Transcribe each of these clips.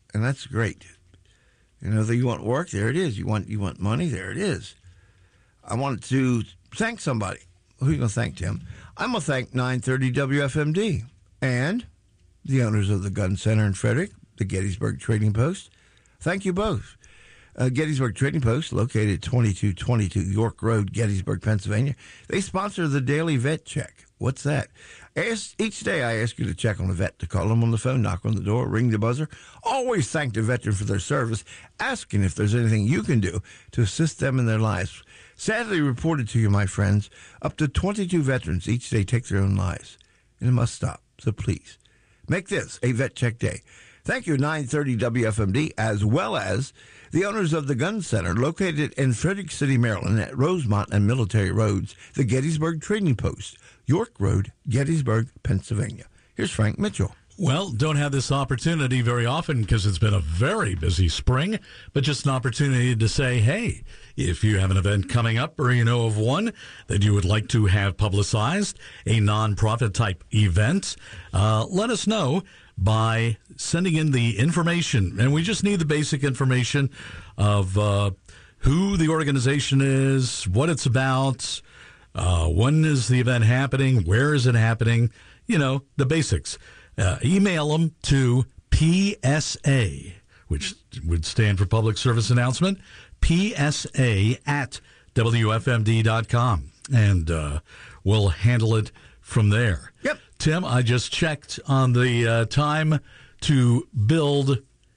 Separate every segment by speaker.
Speaker 1: and that's great. You want work, there it is. You want money, there it is. I wanted to thank somebody. Who are you going to thank, Tim? I'm going to thank 930 WFMD and the owners of the Gun Center in Frederick, the Gettysburg Trading Post. Thank you both. Gettysburg Trading Post, located at 2222 York Road, Gettysburg, Pennsylvania. They sponsor the Daily Vet Check. What's that? Each day I ask you to check on a vet, to call them on the phone, knock on the door, ring the buzzer. Always thank the veteran for their service, asking if there's anything you can do to assist them in their lives. Sadly reported to you, my friends, up to 22 veterans each day take their own lives. And it must stop. So please, make this a Vet Check Day. Thank you, 930 WFMD, as well as the owners of the Gun Center, located in Frederick City, Maryland, at Rosemont and Military Roads, the Gettysburg Trading Post, York Road, Gettysburg, Pennsylvania. Here's Frank Mitchell.
Speaker 2: Well, don't have this opportunity very often because it's been a very busy spring, but just an opportunity to say, hey, if you have an event coming up or you know of one that you would like to have publicized, a nonprofit type event, let us know by sending in the information. And we just need the basic information of who the organization is, what it's about, when is the event happening, where is it happening, the basics. Email them to PSA, which would stand for Public Service Announcement, PSA at WFMD.com, and we'll handle it from there.
Speaker 1: Yep.
Speaker 2: Tim, I just checked on the time to build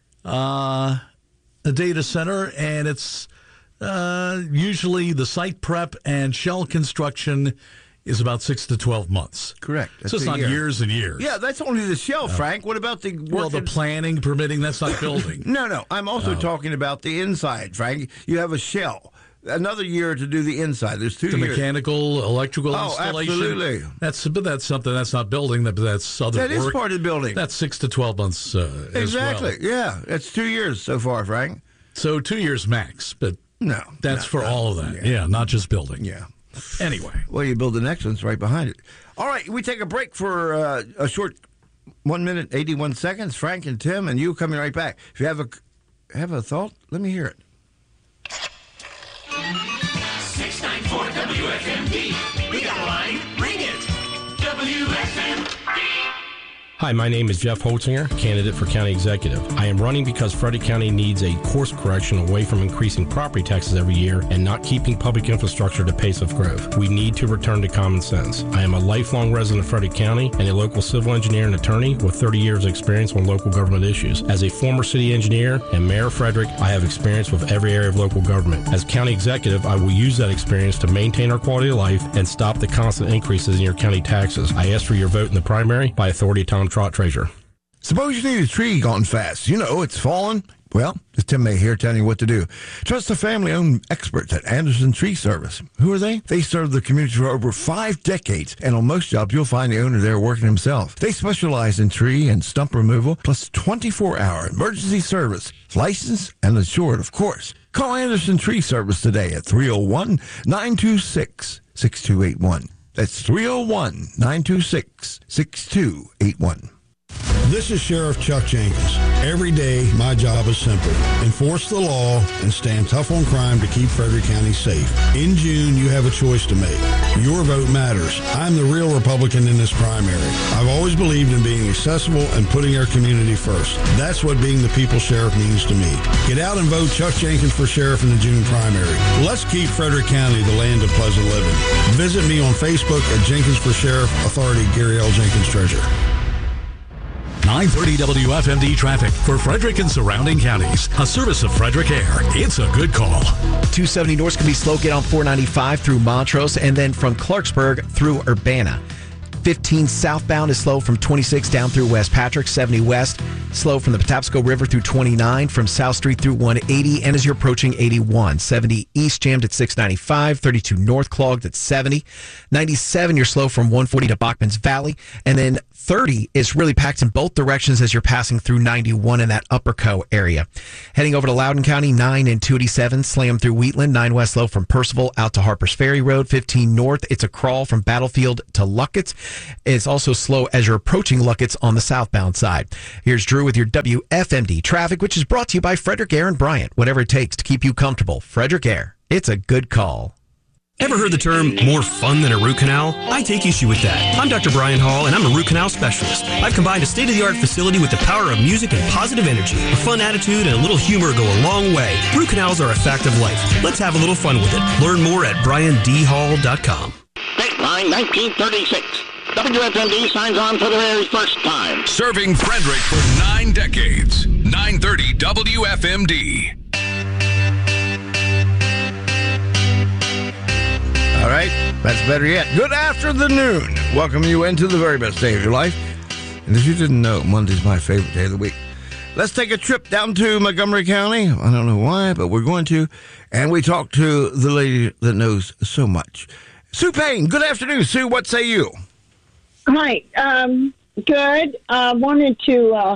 Speaker 2: a data center, and it's usually the site prep and shell construction is about 6 to 12 months.
Speaker 1: Correct.
Speaker 2: So it's not years and years.
Speaker 1: Yeah, that's only the shell, Frank. What about the
Speaker 2: Well, the planning, permitting, that's not building.
Speaker 1: No. I'm also talking about the inside, Frank. You have a shell. Another year to do the inside. There's 2 years.
Speaker 2: The mechanical, electrical installation.
Speaker 1: Absolutely.
Speaker 2: That's something that's not building. That's other work.
Speaker 1: That is part of the building.
Speaker 2: That's 6 to 12 months
Speaker 1: exactly.
Speaker 2: as well.
Speaker 1: Yeah, that's 2 years so far, Frank.
Speaker 2: So 2 years max, but that's for all of that. Yeah, not just building.
Speaker 1: Yeah.
Speaker 2: Anyway.
Speaker 1: Well, you build the next one, it's right behind it. All right, we take a break for a short 1 minute, 81 seconds. Frank and Tim and you coming right back. If you have a thought, let me hear it.
Speaker 3: 694 WFMD. We got a line. Ring it. WFMD.
Speaker 4: Hi, my name is Jeff Holtzinger, candidate for county executive. I am running because Frederick County needs a course correction away from increasing property taxes every year and not keeping public infrastructure at a pace of growth. We need to return to common sense. I am a lifelong resident of Frederick County and a local civil engineer and attorney with 30 years of experience on local government issues. As a former city engineer and mayor of Frederick, I have experience with every area of local government. As county executive, I will use that experience to maintain our quality of life and stop the constant increases in your county taxes. I ask for your vote in the primary. By authority of Tom Trott, Treasurer.
Speaker 1: Suppose you need a tree gone fast. It's fallen. Well, it's Tim May here telling you what to do. Trust the family-owned experts at Anderson Tree Service. Who are they? They serve the community for over 5 decades, and on most jobs, you'll find the owner there working himself. They specialize in tree and stump removal, plus 24-hour emergency service, licensed and insured, of course. Call Anderson Tree Service today at 301-926-6281. That's 301-926-6281.
Speaker 5: This is Sheriff Chuck Jenkins. Every day, my job is simple. Enforce the law and stand tough on crime to keep Frederick County safe. In June, you have a choice to make. Your vote matters. I'm the real Republican in this primary. I've always believed in being accessible and putting our community first. That's what being the people's sheriff means to me. Get out and vote Chuck Jenkins for sheriff in the June primary. Let's keep Frederick County the land of pleasant living. Visit me on Facebook at Jenkins for Sheriff, Authority Gary L. Jenkins, Treasurer.
Speaker 2: 930 WFMD traffic for Frederick and surrounding counties. A service of Frederick Air. It's a good call.
Speaker 6: 270 north can be slow. Get on 495 through Montrose and then from Clarksburg through Urbana. 15 southbound is slow from 26 down through West Patrick. 70 west slow from the Patapsco River through 29, from South Street through 180, and as you're approaching 81. 70 east jammed at 695, 32 north clogged at 70. 97 you're slow from 140 to Bachman's Valley, and then 30 is really packed in both directions as you're passing through 91 in that Upper Co area. Heading over to Loudoun County, 9 and 287 slam through Wheatland. 9 west slow from Percival out to Harpers Ferry Road. 15 north, it's a crawl from Battlefield to Luckett's. It's also slow as you're approaching Luckett's on the southbound side. Here's Drew through with your WFMD traffic, which is brought to you by Frederick Air and Bryant. Whatever it takes to keep you comfortable. Frederick Air. It's a good call.
Speaker 7: Ever heard the term more fun than a root canal? I take issue with that. I'm Dr. Brian Hall, and I'm a root canal specialist. I've combined a state-of-the-art facility with the power of music and positive energy. A fun attitude and a little humor go a long way. Root canals are a fact of life. Let's have a little fun with it. Learn more at briandhall.com.
Speaker 8: Dateline 1936. WFMD signs on for the very first time.
Speaker 9: Serving Frederick for 9 decades. 930 WFMD.
Speaker 1: All right, that's better yet. Good afternoon. Welcome you into the very best day of your life. And if you didn't know, Monday's my favorite day of the week. Let's take a trip down to Montgomery County. I don't know why, but we're going to. And we talk to the lady that knows so much. Sue Payne. Good afternoon, Sue. What say you?
Speaker 10: Hi. Good. I wanted to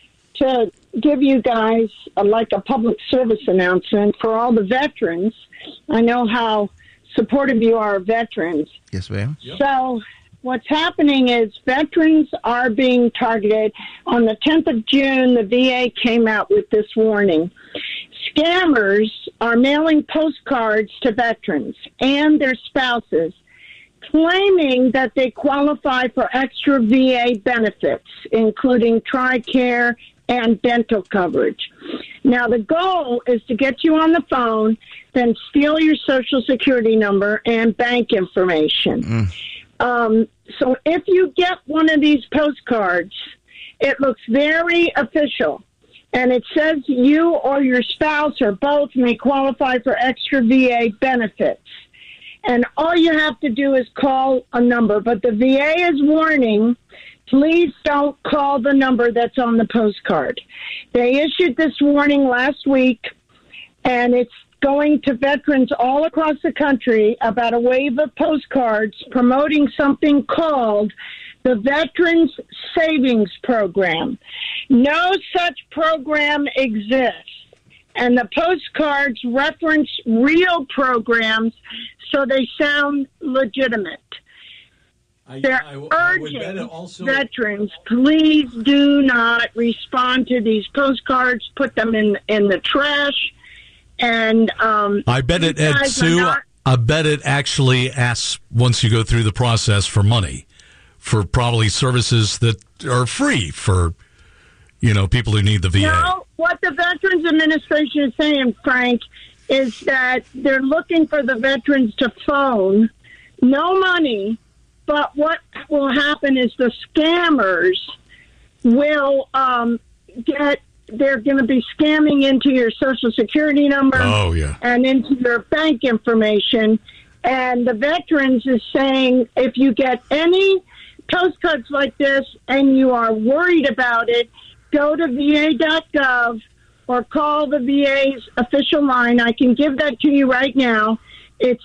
Speaker 10: give you guys like a public service announcement for all the veterans. I know how supportive you are of veterans.
Speaker 1: Yes, ma'am.
Speaker 10: Yep. So what's happening is veterans are being targeted. On the 10th of June, the VA came out with this warning. Scammers are mailing postcards to veterans and their spouses, claiming that they qualify for extra VA benefits, including TRICARE and dental coverage. Now, the goal is to get you on the phone, then steal your Social Security number and bank information. So if you get one of these postcards, it looks very official, and it says you or your spouse or both may qualify for extra VA benefits. And all you have to do is call a number. But the VA is warning, please don't call the number that's on the postcard. They issued this warning last week, and it's going to veterans all across the country about a wave of postcards promoting something called the Veterans Savings Program. No such program exists. And the postcards reference real programs, so they sound legitimate. They're urging veterans, please do not respond to these postcards. Put them in the trash. And
Speaker 2: I bet it, Sue, I bet it actually asks, once you go through the process, for money, for probably services that are free for, people who need the VA.
Speaker 10: No, what the Veterans Administration is saying, Frank, is that they're looking for the veterans to phone, no money, but what will happen is the scammers will they're going to be scamming into your Social Security number and into your bank information. And the veterans is saying if you get any postcards like this and you are worried about it, go to va.gov or call the VA's official line. I can give that to you right now. It's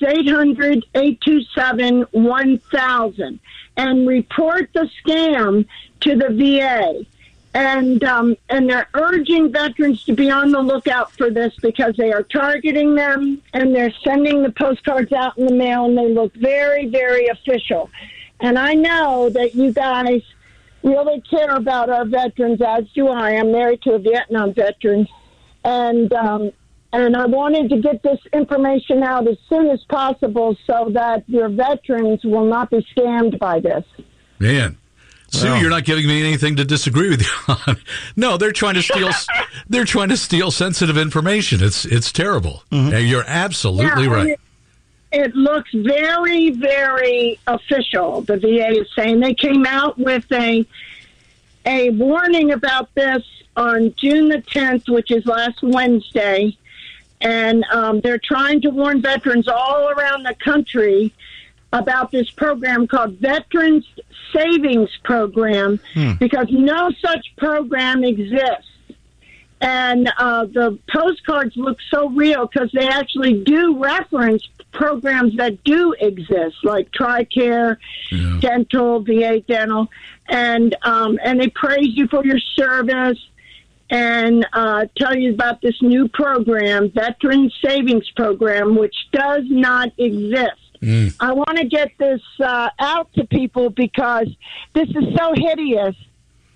Speaker 10: 800-827-1000. And report the scam to the VA. And they're urging veterans to be on the lookout for this because they are targeting them and they're sending the postcards out in the mail and they look very, very official. And I know that you guys really care about our veterans, as do I. I'm married to a Vietnam veteran. And I wanted to get this information out as soon as possible so that your veterans will not be scammed by this.
Speaker 2: Man. Sue, you're not giving me anything to disagree with you on. No, they're trying to steal. They're trying to steal sensitive information. It's terrible. Mm-hmm. You're absolutely right.
Speaker 10: It looks very, very official. The VA is saying they came out with a warning about this on June the 10th, which is last Wednesday, and they're trying to warn veterans all around the country about this program called Veterans Savings Program because no such program exists. And the postcards look so real because they actually do reference programs that do exist, like TRICARE, dental, VA dental, and they praise you for your service and tell you about this new program, Veterans Savings Program, which does not exist. I want to get this out to people because this is so hideous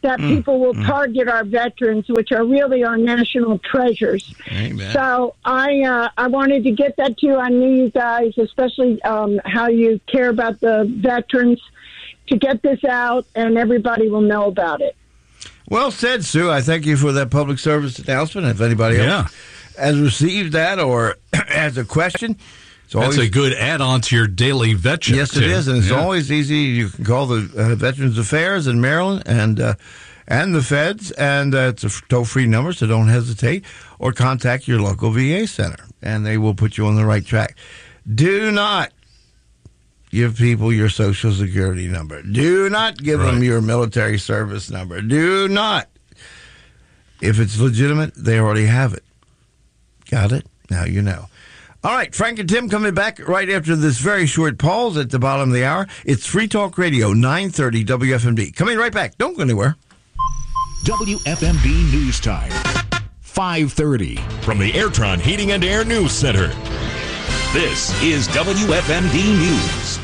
Speaker 10: that people will target our veterans, which are really our national treasures.
Speaker 1: Amen.
Speaker 10: So I wanted to get that to you. I knew you guys, especially how you care about the veterans, to get this out, and everybody will know about it.
Speaker 1: Well said, Sue. I thank you for that public service announcement. If anybody else has received that or has a question,
Speaker 2: that's a good add-on to your daily vet check.
Speaker 1: Yes, it is, and it's always easy. You can call the Veterans Affairs in Maryland and the feds, and it's a toll-free number, so don't hesitate, or contact your local VA center, and they will put you on the right track. Do not give people your Social Security number. Do not give them your military service number. Do not. If it's legitimate, they already have it. Got it? Now you know. All right, Frank and Tim coming back right after this very short pause at the bottom of the hour. It's Free Talk Radio, 930 WFMD. Coming right back. Don't go anywhere.
Speaker 11: WFMD News Time, 5:30. From the Airtron Heating and Air News Center. This is WFMD News.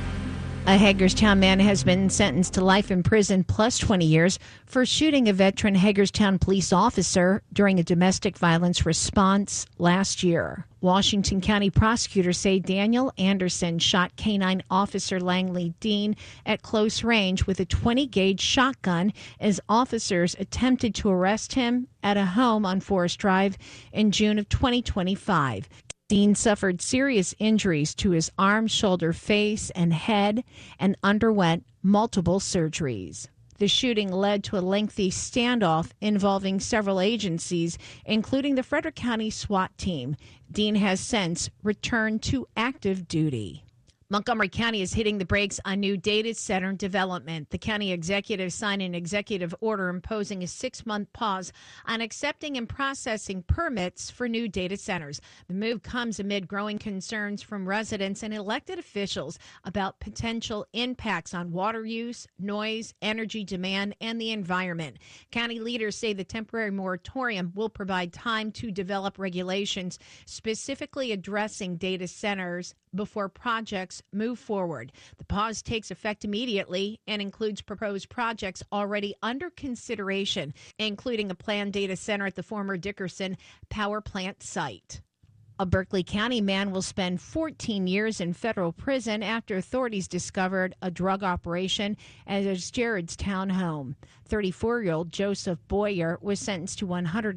Speaker 12: A Hagerstown man has been sentenced to life in prison plus 20 years for shooting a veteran Hagerstown police officer during a domestic violence response last year. Washington County prosecutors say Daniel Anderson shot K-9 Officer Langley Dean at close range with a 20-gauge shotgun as officers attempted to arrest him at a home on Forest Drive in June of 2025. Dean suffered serious injuries to his arm, shoulder, face, and head and underwent multiple surgeries. The shooting led to a lengthy standoff involving several agencies, including the Frederick County SWAT team. Dean has since returned to active duty. Montgomery County is hitting the brakes on new data center development. The county executive signed an executive order imposing a 6-month pause on accepting and processing permits for new data centers. The move comes amid growing concerns from residents and elected officials about potential impacts on water use, noise, energy demand, and the environment. County leaders say the temporary moratorium will provide time to develop regulations specifically addressing data centers before projects move forward. The pause takes effect immediately and includes proposed projects already under consideration, including a planned data center at the former Dickerson power plant site. A Berkeley County man will spend 14 years in federal prison after authorities discovered a drug operation at his Jaredstown home. 34-year-old Joseph Boyer was sentenced to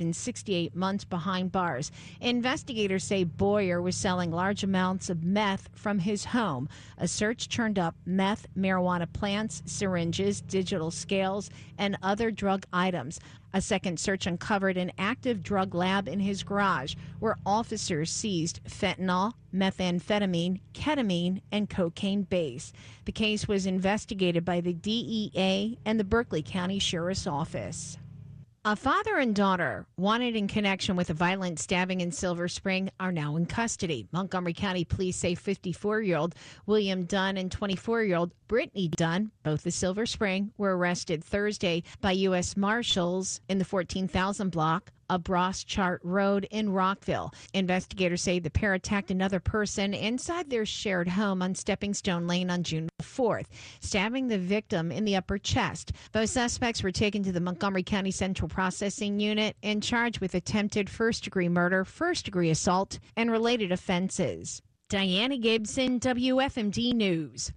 Speaker 12: 168 months behind bars. Investigators say Boyer was selling large amounts of meth from his home. A search turned up meth, marijuana plants, syringes, digital scales, and other drug items. A second search uncovered an active drug lab in his garage where officers seized fentanyl, methamphetamine, ketamine, and cocaine base. The case was investigated by the DEA and the Berkeley County Sheriff's Office. A father and daughter wanted in connection with a violent stabbing in Silver Spring are now in custody. Montgomery County police say 54-year-old William Dunn and 24-year-old Brittany Dunn, both of Silver Spring, were arrested Thursday by U.S. Marshals in the 14,000 block of Broschart Road in Rockville. Investigators say the pair attacked another person inside their shared home on Stepping Stone Lane on June 4th, stabbing the victim in the upper chest. Both suspects were taken to the Montgomery County Central Processing Unit and charged with attempted first-degree murder, first-degree assault, and related offenses. Diana Gibson, WFMD News.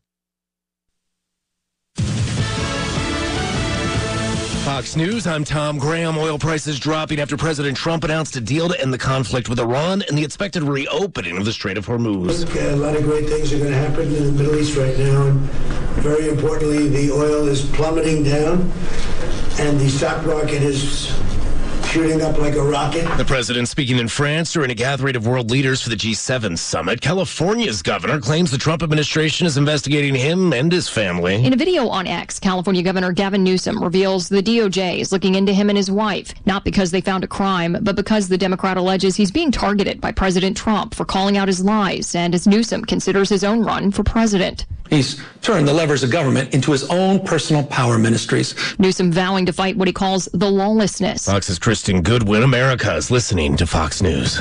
Speaker 13: Fox News, I'm Tom Graham. Oil prices dropping after President Trump announced a deal to end the conflict with Iran and the expected reopening of the Strait of Hormuz.
Speaker 14: A lot of great things are going to happen in the Middle East right now. And very importantly, the oil is plummeting down and the stock market is shooting up like a rocket.
Speaker 13: The president speaking in France during a gathering of world leaders for the G7 summit. California's governor claims the Trump administration is investigating him and his family.
Speaker 15: In a video on X, California Governor Gavin Newsom reveals the DOJ is looking into him and his wife, not because they found a crime, but because the Democrat alleges he's being targeted by President Trump for calling out his lies, and as Newsom considers his own run for president.
Speaker 16: He's turned the levers of government into his own personal power ministries.
Speaker 15: Newsom vowing to fight what he calls the lawlessness.
Speaker 13: Fox's Kristen Goodwin. America is listening to Fox News.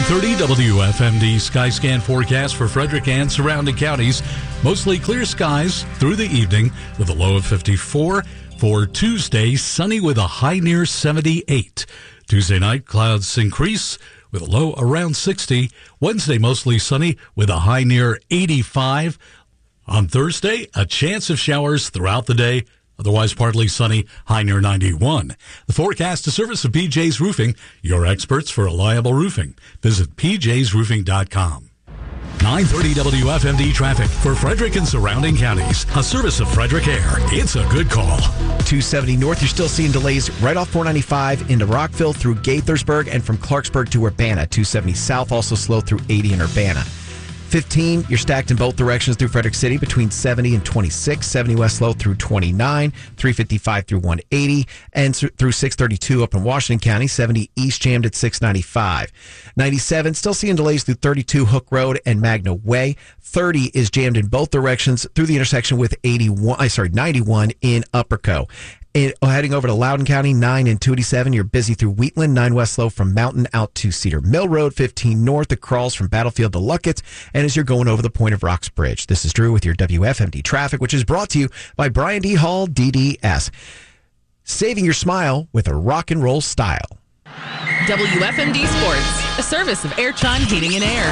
Speaker 2: 9:30 WFMD Skyscan forecast for Frederick and surrounding counties. Mostly clear skies through the evening with a low of 54. For Tuesday, sunny with a high near 78. Tuesday night, clouds increase with a low around 60. Wednesday, mostly sunny with a high near 85. On Thursday, a chance of showers throughout the day. Otherwise, partly sunny, high near 91. The forecast is a service of PJ's Roofing, your experts for reliable roofing. Visit pjsroofing.com. 9:30 WFMD traffic for Frederick and surrounding counties. A service of Frederick Air. It's a good call.
Speaker 6: 270 north, you're still seeing delays right off 495 into Rockville through Gaithersburg and from Clarksburg to Urbana. 270 south also slow through 80 in Urbana. 15, you're stacked in both directions through Frederick City between 70 and 26. 70 west slow through 29. 355 through 180. And through 632 up in Washington County. 70 east jammed at 695. 97, still seeing delays through 32 Hook Road and Magna Way. 30 is jammed in both directions through the intersection with 91 in Upperco. Heading over to Loudoun County, 9 and 287, you're busy through Wheatland. 9 west slow from Mountain out to Cedar Mill Road. 15 north, it crawls from Battlefield to Luckett. And as you're going over the Point of Rocks Bridge. This is Drew with your WFMD traffic, which is brought to you by Brian D. Hall, DDS. Saving your smile with a rock and roll style.
Speaker 17: WFMD Sports, a service of Airtron Heating and Air.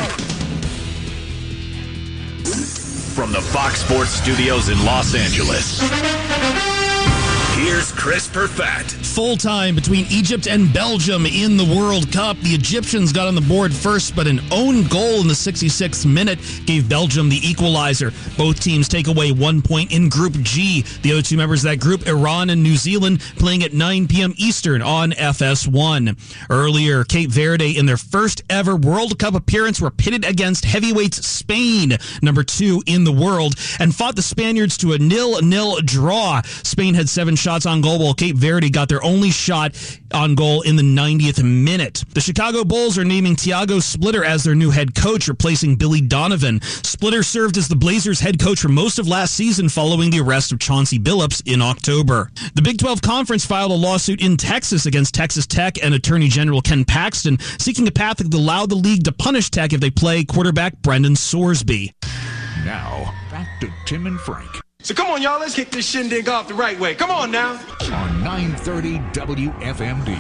Speaker 11: From the Fox Sports Studios in Los Angeles, here's Chris Perfett.
Speaker 18: Full time between Egypt and Belgium in the World Cup. The Egyptians got on the board first, but an own goal in the 66th minute gave Belgium the equalizer. Both teams take away 1 point in Group G. The other two members of that group, Iran and New Zealand, playing at 9 p.m. Eastern on FS1. Earlier, Cape Verde, in their first ever World Cup appearance, were pitted against heavyweights Spain, number 2 in the world, and fought the Spaniards to a 0-0 draw. Spain had 7 shots on goal, while Cape Verde got their only shot on goal in the 90th minute. The Chicago Bulls are naming Thiago Splitter as their new head coach, replacing Billy Donovan. Splitter served as the Blazers head coach for most of last season following the arrest of Chauncey Billups in October. The Big 12 Conference filed a lawsuit in Texas against Texas Tech and Attorney General Ken Paxton, seeking a path that would allow the league to punish Tech if they play quarterback Brendan Sorsby.
Speaker 11: Now, back to Tim and Frank.
Speaker 19: So come on, y'all, let's kick this shindig off the right way. Come on now.
Speaker 11: On 930 WFMD.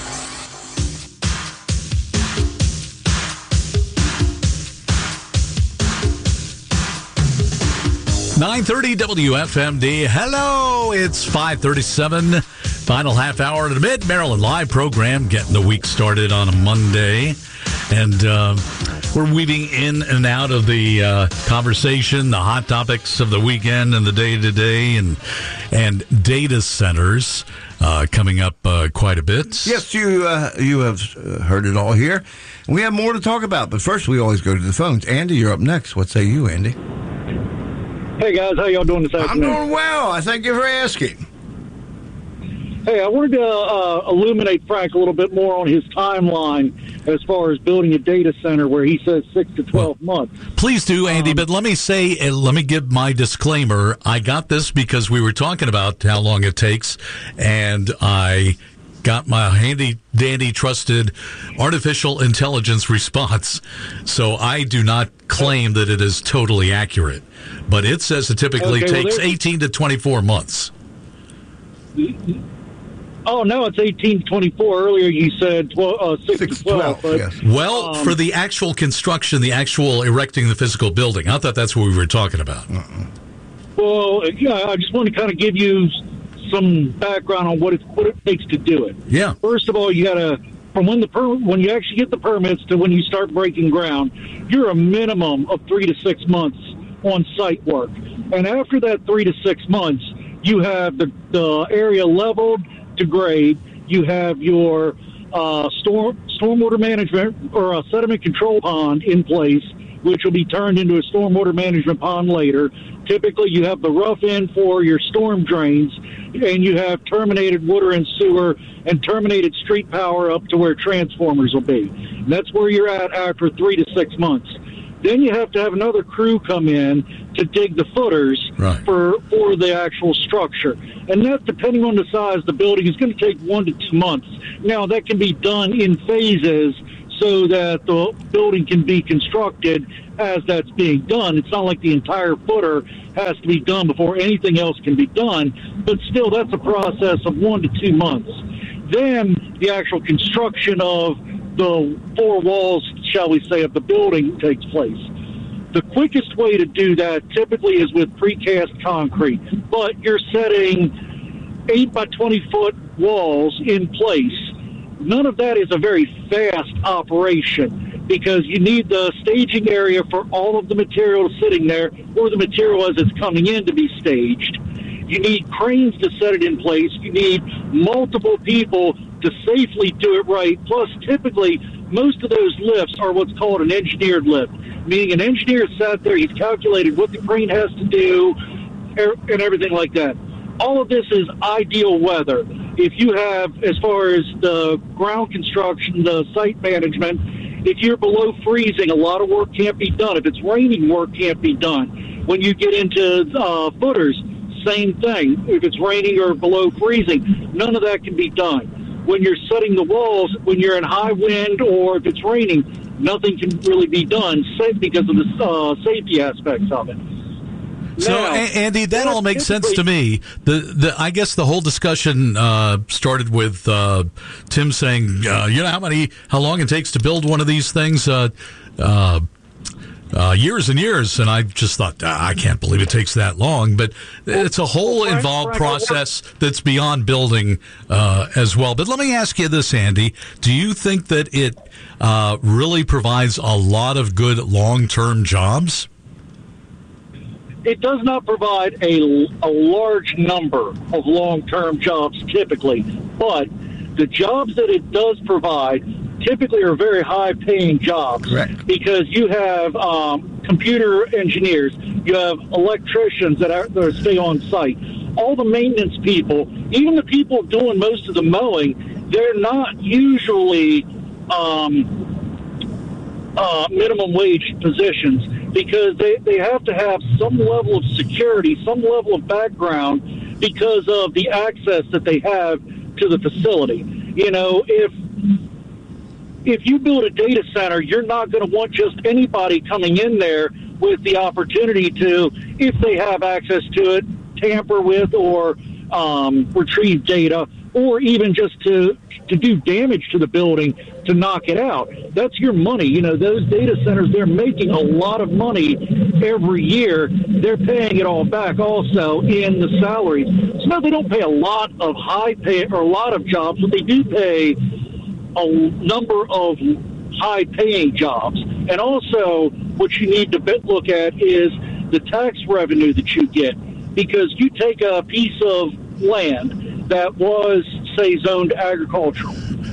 Speaker 2: .930 WFMD. Hello, it's 5:37. Final half hour of the Mid-Maryland Live program, getting the week started on a Monday. And we're weaving in and out of the conversation, the hot topics of the weekend and the day-to-day, and data centers coming up quite a bit.
Speaker 1: Yes, you have heard it all here. We have more to talk about, but first we always go to the phones. Andy, you're up next. What say you, Andy?
Speaker 20: Hey, guys. How y'all doing this afternoon?
Speaker 1: I'm doing well. I thank you for asking.
Speaker 20: Hey, I wanted to illuminate Frank a little bit more on his timeline as far as building a data center, where he says 6 to 12 months.
Speaker 2: Please do, Andy, but let me give my disclaimer. I got this because we were talking about how long it takes, and I got my handy-dandy trusted artificial intelligence response. So I do not claim that it is totally accurate, but it says it typically takes 18 to 24 months.
Speaker 20: Oh, no, it's 18 to 24. Earlier you said 6 to 12. But,
Speaker 1: yes.
Speaker 2: Well, for the actual construction, the actual erecting the physical building, I thought that's what we were talking about.
Speaker 20: Well, yeah, I just want to kind of give you some background on what it takes to do it.
Speaker 2: Yeah.
Speaker 20: First of all, you got to, from when you actually get the permits to when you start breaking ground, you're a minimum of 3 to 6 months on site work. And after that 3 to 6 months, you have the area leveled to grade. You have your stormwater management or a sediment control pond in place, which will be turned into a stormwater management pond later. Typically, you have the rough end for your storm drains, and you have terminated water and sewer and terminated street power up to where transformers will be. And that's where you're at after 3 to 6 months. Then you have to have another crew come in to dig the footers for the actual structure. And that, depending on the size of the building, is going to take 1 to 2 months. Now, that can be done in phases so that the building can be constructed as that's being done. It's not like the entire footer has to be done before anything else can be done, but still that's a process of 1 to 2 months. Then the actual construction of the four walls, shall we say, of the building takes place. The quickest way to do that typically is with precast concrete, but you're setting 8 by 20 foot walls in place. None of that is a very fast operation because you need the staging area for all of the material sitting there or the material as it's coming in to be staged. You need cranes to set it in place. You need multiple people to safely do it right. Plus, typically, most of those lifts are what's called an engineered lift, meaning an engineer sat there, he's calculated what the crane has to do and everything like that. All of this is ideal weather. If you have, as far as the ground construction, the site management, if you're below freezing, a lot of work can't be done. If it's raining, work can't be done. When you get into footers, same thing. If it's raining or below freezing, none of that can be done. When you're setting the walls, when you're in high wind or if it's raining, nothing can really be done because of the safety aspects of it.
Speaker 2: So, now, Andy, that all makes sense to me. I guess the whole discussion started with Tim saying, you know how long it takes to build one of these things? Years and years, and I just thought, I can't believe it takes that long. But it's a whole involved process that's beyond building as well. But let me ask you this, Andy. Do you think that it really provides a lot of good long-term jobs?
Speaker 20: It does not provide a large number of long-term jobs typically, but the jobs that it does provide typically are very high-paying jobs.
Speaker 1: Correct.
Speaker 20: Because you have computer engineers, you have electricians that stay on site, all the maintenance people, even the people doing most of the mowing, they're not usually minimum wage positions because they have to have some level of security, some level of background because of the access that they have to the facility. You know, if you build a data center, you're not going to want just anybody coming in there with the opportunity to, if they have access to it, tamper with or retrieve data, or even just to do damage to the building to knock it out. That's your money. You know, those data centers, they're making a lot of money every year. They're paying it all back also in the salaries. So no, they don't pay a lot of high pay or a lot of jobs, but they do pay a number of high-paying jobs. And also, what you need to look at is the tax revenue that you get. Because you take a piece of land that was, say, zoned agricultural.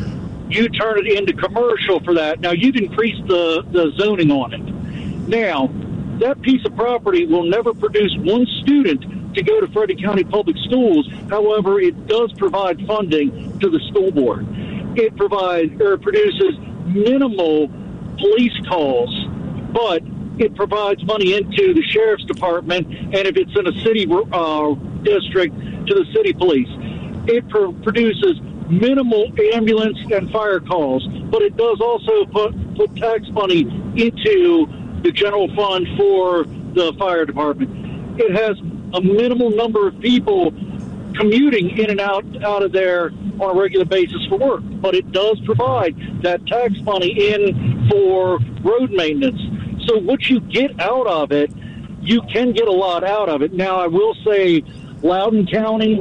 Speaker 20: You turn it into commercial for that. Now, you've increased the zoning on it. Now, that piece of property will never produce one student to go to Frederick County Public Schools. However, it does provide funding to the school board. It produces minimal police calls, but it provides money into the sheriff's department, and if it's in a city district, to the city police. It produces minimal ambulance and fire calls, but it does also put tax money into the general fund for the fire department. It has a minimal number of people commuting in and out of there on a regular basis for work, but it does provide that tax money in for road maintenance. So what you get out of it, you can get a lot out of it. Now, I will say Loudoun County,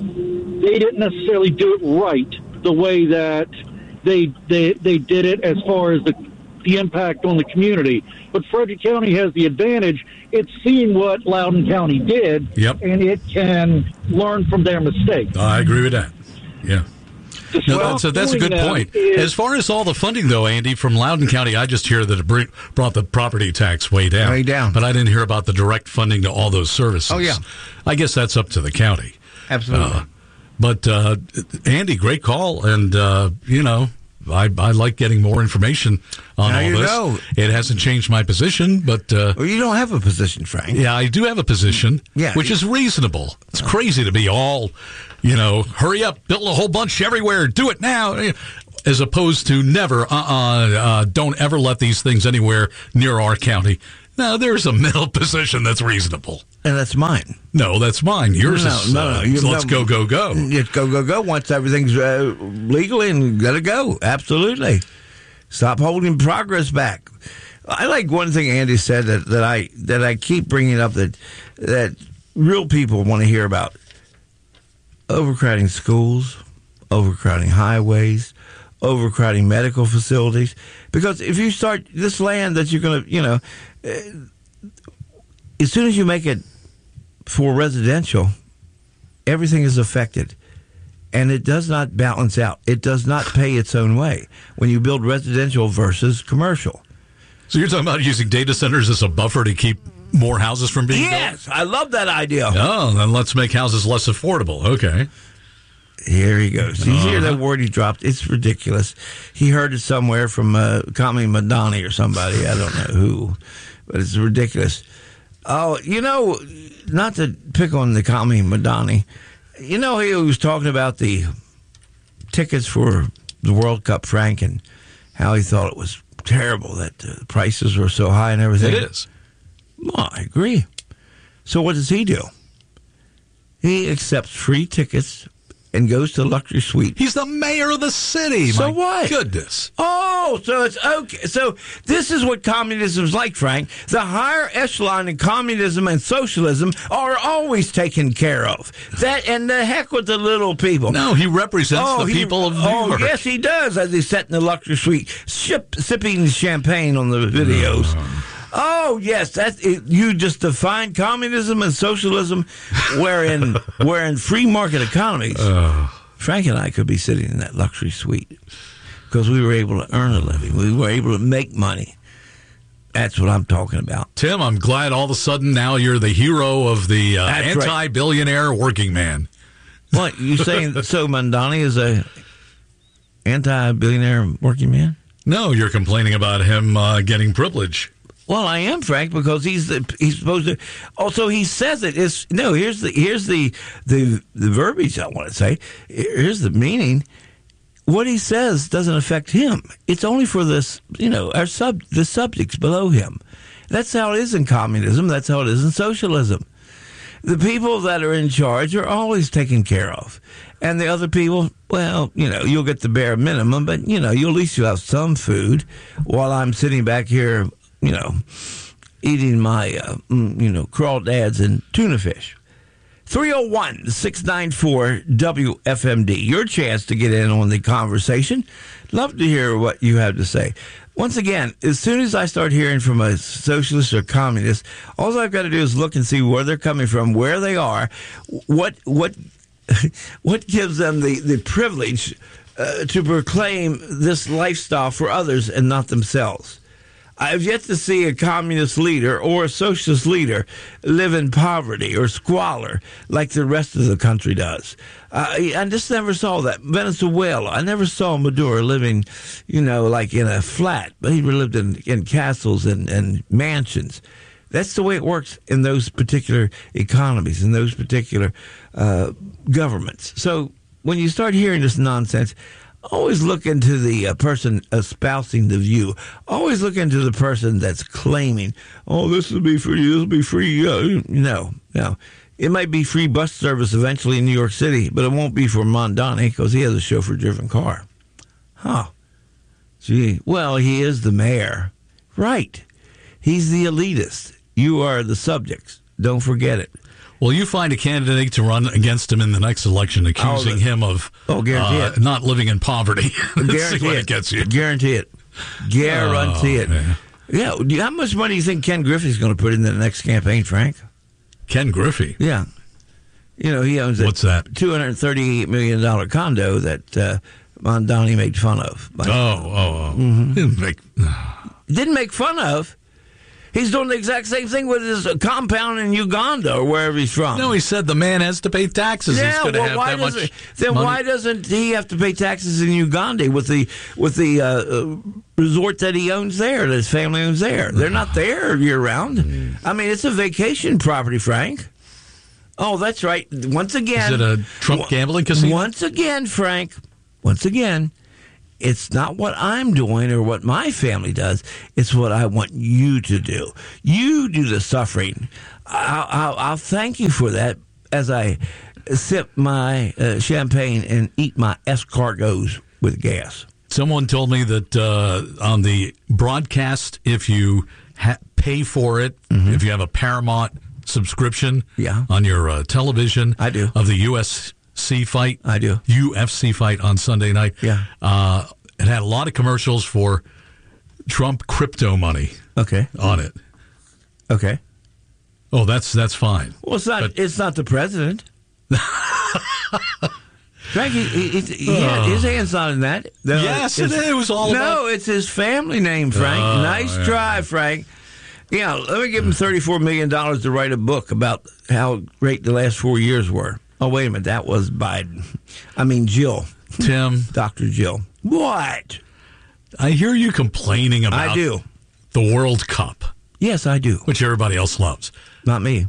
Speaker 20: they didn't necessarily do it right the way that they did it as far as the impact on the community. But Frederick County has the advantage. It's seen what Loudoun County did, and it can learn from their mistakes.
Speaker 2: I agree with that. Yeah. No, that's a good point. As far as all the funding, though, Andy, from Loudoun County, I just hear that it brought the property tax way down.
Speaker 1: Way down.
Speaker 2: But I didn't hear about the direct funding to all those services.
Speaker 1: Oh, yeah.
Speaker 2: I guess that's up to the county.
Speaker 1: Absolutely.
Speaker 2: But, Andy, great call. And, I like getting more information on all this.
Speaker 1: Know.
Speaker 2: It hasn't changed my position, but...
Speaker 1: well, you don't have a position, Frank.
Speaker 2: Yeah, I do have a position, which is reasonable. It's crazy to be all, hurry up, build a whole bunch everywhere, do it now. as opposed to never, don't ever let these things anywhere near our county. Now, there's a middle position that's reasonable.
Speaker 1: And that's mine.
Speaker 2: No, that's mine. Yours is, let's go.
Speaker 1: Just go. Once everything's legal and got to go. Absolutely. Stop holding progress back. I like one thing Andy said that I keep bringing up that real people want to hear about. Overcrowding schools, overcrowding highways, overcrowding medical facilities. Because if you start this land that you're going to, as soon as you make it for residential, everything is affected. And it does not balance out. It does not pay its own way when you build residential versus commercial.
Speaker 2: So you're talking about using data centers as a buffer to keep more houses from being built?
Speaker 1: Yes, I love that idea.
Speaker 2: Oh, then let's make houses less affordable. Okay.
Speaker 1: Here he goes. You hear that word he dropped? It's ridiculous. He heard it somewhere from Kami Madani or somebody. I don't know who, but it's ridiculous. Oh, not to pick on the Kami Madani, he was talking about the tickets for the World Cup, Frank, and how he thought it was terrible that the prices were so high and everything.
Speaker 2: It is.
Speaker 1: Well, I agree. So what does he do? He accepts free tickets and goes to luxury suite.
Speaker 2: He's the mayor of the city.
Speaker 1: So
Speaker 2: My
Speaker 1: what?
Speaker 2: Goodness.
Speaker 1: Oh, so it's okay. So this is what communism's like, Frank. The higher echelon in communism and socialism are always taken care of. That and the heck with the little people.
Speaker 2: No, he represents the people of New York.
Speaker 1: Yes, he does. As he sat in the luxury suite, sipping champagne on the videos. Oh, yes, you just define communism and socialism, wherein free market economies, Frank and I could be sitting in that luxury suite because we were able to earn a living. We were able to make money. That's what I'm talking about.
Speaker 2: Tim, I'm glad all of a sudden now you're the hero of the anti-billionaire working man.
Speaker 1: What, you saying so Mandani is a anti-billionaire working man?
Speaker 2: No, you're complaining about him getting privilege.
Speaker 1: Well, I am, Frank, because he's supposed to. Also, he says it. Here's the verbiage I want to say. Here's the meaning. What he says doesn't affect him. It's only for this, the subjects below him. That's how it is in communism. That's how it is in socialism. The people that are in charge are always taken care of, and the other people, well, you'll get the bare minimum, but you'll at least have some food. While I'm sitting back here, eating my, crawdads and tuna fish. 301-694-WFMD. Your chance to get in on the conversation. Love to hear what you have to say. Once again, as soon as I start hearing from a socialist or communist, all I've got to do is look and see where they're coming from, where they are, what gives them the privilege to proclaim this lifestyle for others and not themselves. I've yet to see a communist leader or a socialist leader live in poverty or squalor like the rest of the country does. I just never saw that. Venezuela, I never saw Maduro living, like in a flat, but he lived in castles and mansions. That's the way it works in those particular economies, in those particular governments. So when you start hearing this nonsense, always look into the person espousing the view. Always look into the person that's claiming, this will be free, this will be free. No. It might be free bus service eventually in New York City, but it won't be for Mondani because he has a chauffeur-driven car. Gee, well, he is the mayor. Right. He's the elitist. You are the subjects. Don't forget it.
Speaker 2: Will you find a candidate to run against him in the next election, accusing him of not living in poverty?
Speaker 1: Guarantee
Speaker 2: what
Speaker 1: it.
Speaker 2: It gets you.
Speaker 1: Guarantee it. Guarantee it. Man. Yeah. How much money do you think Ken Griffey's going to put in the next campaign, Frank?
Speaker 2: Ken Griffey?
Speaker 1: Yeah. He owns
Speaker 2: What's that?
Speaker 1: $238 million condo that Mondani made fun of.
Speaker 2: Mm-hmm.
Speaker 1: Didn't make fun of. He's doing the exact same thing with his compound in Uganda or wherever he's from.
Speaker 2: No, he said the man has to pay taxes.
Speaker 1: Yeah,
Speaker 2: he's going to have that much money.
Speaker 1: Why doesn't he have to pay taxes in Uganda with the resort that he owns there, that his family owns there? They're not there year round. I mean, it's a vacation property, Frank. Oh, that's right. Once again,
Speaker 2: is it a Trump gambling casino?
Speaker 1: Once again, Frank. Once again, it's not what I'm doing or what my family does. It's what I want you to do. You do the suffering. I'll thank you for that as I sip my champagne and eat my escargots with gas.
Speaker 2: Someone told me that on the broadcast, if you pay for it, if you have a Paramount subscription on your television,
Speaker 1: I do.
Speaker 2: Of the UFC fight,
Speaker 1: I do.
Speaker 2: UFC fight on Sunday night.
Speaker 1: Yeah.
Speaker 2: It had a lot of commercials for Trump crypto money.
Speaker 1: Okay.
Speaker 2: On it.
Speaker 1: Okay.
Speaker 2: Oh, that's fine.
Speaker 1: Well, it's not the president. Frank, he had his hand's not in that.
Speaker 2: Yes, it was all about...
Speaker 1: No, it's his family name, Frank. Nice try, Frank. Yeah, let me give him $34 million to write a book about how great the last 4 years were. Oh, wait a minute. That was Biden. I mean, Jill.
Speaker 2: Tim.
Speaker 1: Dr. Jill. What?
Speaker 2: I hear you complaining about the World Cup.
Speaker 1: Yes, I do.
Speaker 2: Which everybody else loves.
Speaker 1: Not me.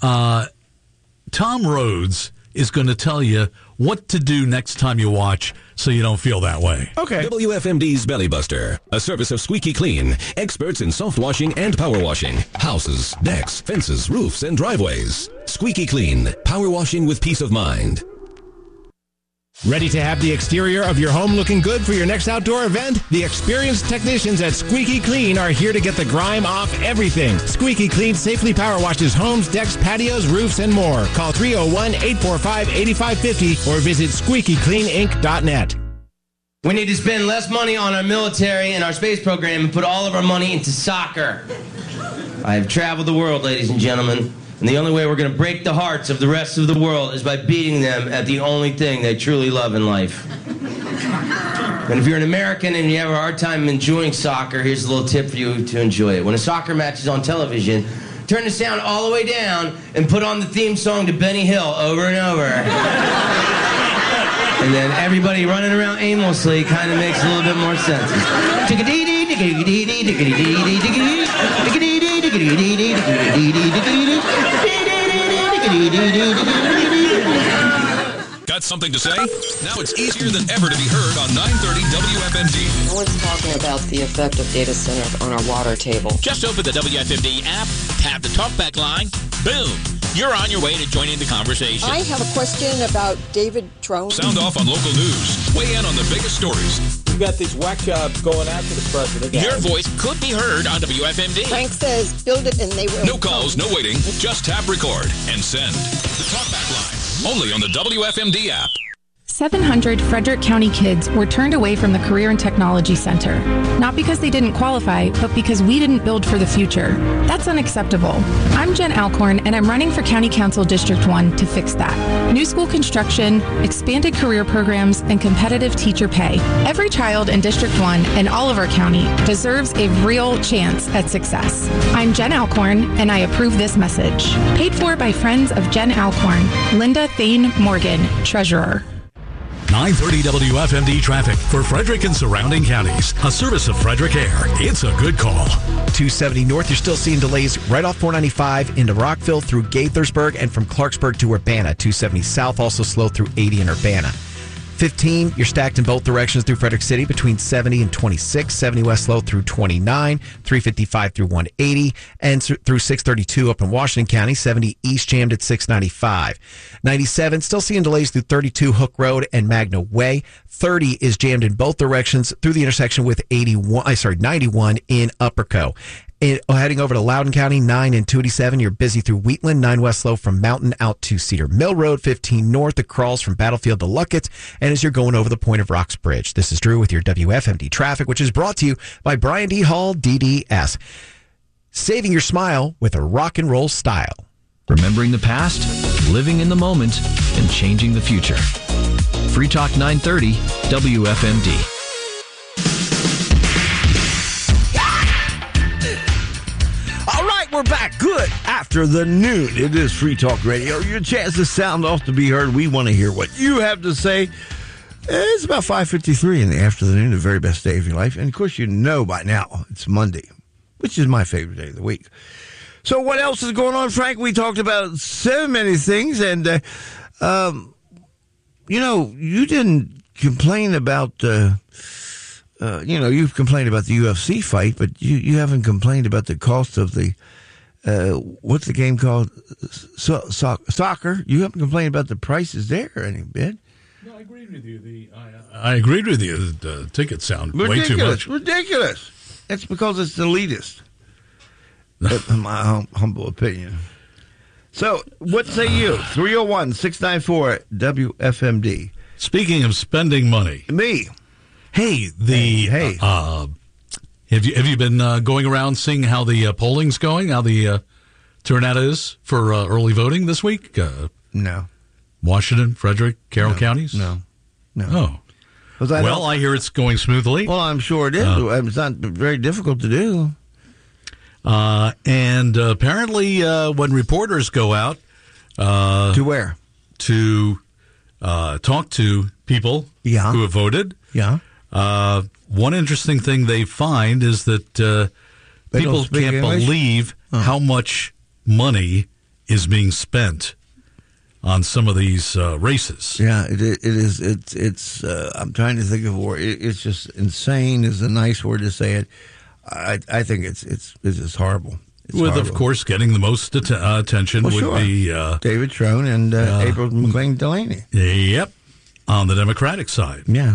Speaker 2: Tom Rhodes is going to tell you what to do next time you watch so you don't feel that way.
Speaker 1: Okay.
Speaker 11: WFMD's Belly Buster, a service of Squeaky Clean, experts in soft washing and power washing, houses, decks, fences, roofs, and driveways. Squeaky Clean, power washing with peace of mind.
Speaker 21: Ready to have the exterior of your home looking good for your next outdoor event? The experienced technicians at Squeaky Clean are here to get the grime off everything. Squeaky Clean safely power washes homes, decks, patios, roofs, and more. Call 301-845-8550 or visit squeakycleaninc.net.
Speaker 22: We need to spend less money on our military and our space program and put all of our money into soccer. I have traveled the world, ladies and gentlemen. And the only way we're going to break the hearts of the rest of the world is by beating them at the only thing they truly love in life. And if you're an American and you have a hard time enjoying soccer, here's a little tip for you to enjoy it. When a soccer match is on television, turn the sound all the way down and put on the theme song to Benny Hill over and over. And then everybody running around aimlessly kind of makes a little bit more sense.
Speaker 9: Got something to say? Now it's easier than ever to be heard on 930 WFMD.
Speaker 23: No one's talking about the effect of data centers on our water table.
Speaker 24: Just open the WFMD app, tap the talkback line, boom. You're on your way to joining the conversation.
Speaker 25: I have a question about David Trone.
Speaker 9: Sound off on local news. Weigh in on the biggest stories.
Speaker 26: We've got these whack jobs going after the president.
Speaker 24: Your voice could be heard on WFMD.
Speaker 25: Frank says, build it and they will.
Speaker 9: No calls, no waiting. Just tap record and send. The talkback line. Only on the WFMD app.
Speaker 27: 700 Frederick County kids were turned away from the Career and Technology Center, not because they didn't qualify, but because we didn't build for the future. That's unacceptable. I'm Jen Alcorn, and I'm running for County Council District 1 to fix that. New school construction, expanded career programs, and competitive teacher pay. Every child in District 1 and all of our county deserves a real chance at success. I'm Jen Alcorn, and I approve this message. Paid for by friends of Jen Alcorn. Linda Thane Morgan, Treasurer.
Speaker 2: 930 WFMD traffic for Frederick and surrounding counties. A service of Frederick Air. It's a good call.
Speaker 6: 270 north, you're still seeing delays right off 495 into Rockville through Gaithersburg and from Clarksburg to Urbana. 270 south, also slow through 80 in Urbana. 15, you're stacked in both directions through Frederick City between 70 and 26. 70 west slow through 29. 355 through 180. And through 632 up in Washington County. 70 east jammed at 695. 97, still seeing delays through 32 Hook Road and Magna Way. 30 is jammed in both directions through the intersection with 91 in Upperco. Heading over to Loudoun County, 9 and 287, you're busy through Wheatland, 9 west slow from Mountain out to Cedar Mill Road, 15 north, it crawls from Battlefield to Luckett's, and as you're going over the Point of Rocks Bridge. This is Drew with your WFMD traffic, which is brought to you by Brian D. Hall, DDS. Saving your smile with a rock and roll style.
Speaker 28: Remembering the past, living in the moment, and changing the future. Free Talk 930, WFMD.
Speaker 1: We're back good after the noon. It is Free Talk Radio. Your chance to sound off to be heard. We want to hear what you have to say. It's about 5:53 in the afternoon, the very best day of your life. And, of course, you know by now it's Monday, which is my favorite day of the week. So what else is going on, Frank? We talked about so many things. And, you didn't complain about you've complained about the UFC fight, but you haven't complained about the cost of the what's the game called? Soccer. You haven't complained about the prices there any bit.
Speaker 2: No, I agreed with you. I agreed with you. The tickets sound way too much.
Speaker 1: Ridiculous. It's because it's elitist. In my humble opinion. So, what say you? 301-694-WFMD.
Speaker 2: Speaking of spending money.
Speaker 1: Me.
Speaker 2: Hey,
Speaker 1: Hey.
Speaker 2: Have you been going around seeing how the polling's going? How the turnout is for early voting this week?
Speaker 1: No.
Speaker 2: Washington, Frederick, Carroll counties?
Speaker 1: No.
Speaker 2: Oh. I hear it's going smoothly.
Speaker 1: Well, I'm sure it is. It's not very difficult to do.
Speaker 2: And apparently, when reporters go out
Speaker 1: to where?
Speaker 2: To talk to people who have voted.
Speaker 1: Yeah.
Speaker 2: One interesting thing they find is that people can't believe how much money is being spent on some of these races.
Speaker 1: Yeah, it is. It's. I'm trying to think of a word. It's just insane is a nice word to say it. I think it's just horrible.
Speaker 2: Of course, getting the most attention would be
Speaker 1: David Trone and April McLean Delaney.
Speaker 2: Yep, on the Democratic side.
Speaker 1: Yeah.